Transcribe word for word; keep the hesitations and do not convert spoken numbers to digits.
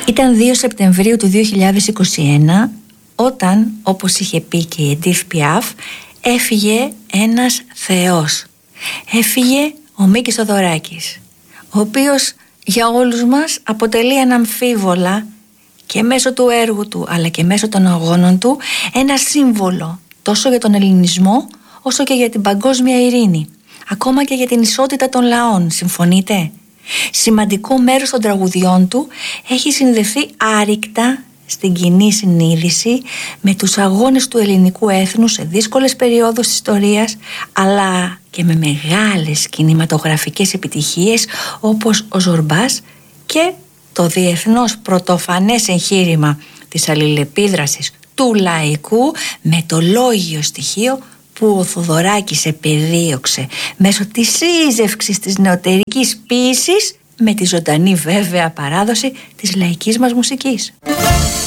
Ήταν δύο Σεπτεμβρίου του δύο χιλιάδες είκοσι ένα όταν, όπως είχε πει και η Εντίθ Πιάφ, έφυγε ένας θεός. Έφυγε ο Μίκης Θοδωράκης, ο οποίος για όλους μας αποτελεί αναμφίβολα και μέσω του έργου του αλλά και μέσω των αγώνων του ένα σύμβολο τόσο για τον ελληνισμό όσο και για την παγκόσμια ειρήνη, ακόμα και για την ισότητα των λαών. Συμφωνείτε? Σημαντικό μέρος των τραγουδιών του έχει συνδεθεί άρρηκτα στην κοινή συνείδηση με τους αγώνες του ελληνικού έθνους σε δύσκολες περιόδους της ιστορίας, αλλά και με μεγάλες κινηματογραφικές επιτυχίες όπως ο Ζορμπάς και το διεθνώς πρωτοφανές εγχείρημα της αλληλεπίδρασης του λαϊκού με το λόγιο στοιχείο που ο Θοδωράκης επεδίωξε μέσω της σύζευξης της νεωτερικής ποίησης με τη ζωντανή βέβαια παράδοση της λαϊκής μας μουσικής.